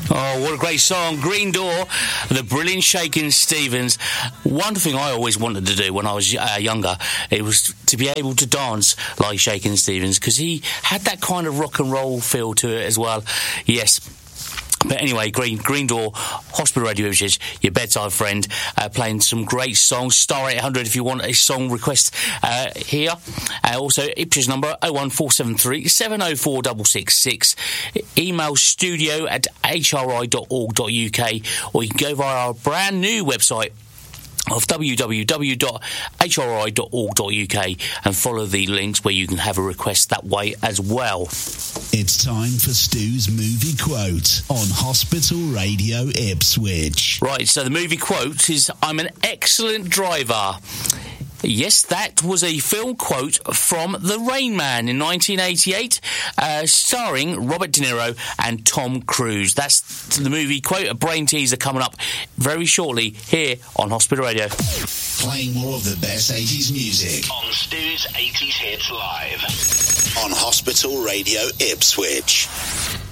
Oh, what a great song. Green Door, the brilliant Shakin' Stevens. One thing I always wanted to do when I was younger, it was to be able to dance like Shakin' Stevens, because he had that kind of rock and roll feel to it as well. Yes. But anyway, Green Door, Hospital Radio Ipswich, your bedside friend, playing some great songs. Star 800 if you want a song request here. Also, Ipswich number 01473 704 666. Email studio@hri.org.uk, or you can go via our brand new website of www.hri.org.uk and follow the links where you can have a request that way as well. It's time for Stu's movie quote on Hospital Radio Ipswich. Right, so the movie quote is, I'm an excellent driver. Yes, that was a film quote from The Rain Man in 1988, starring Robert De Niro and Tom Cruise. That's the movie quote. A brain teaser coming up very shortly here on Hospital Radio. Playing more of the best 80s music on Stu's 80s Hits Live on Hospital Radio Ipswich.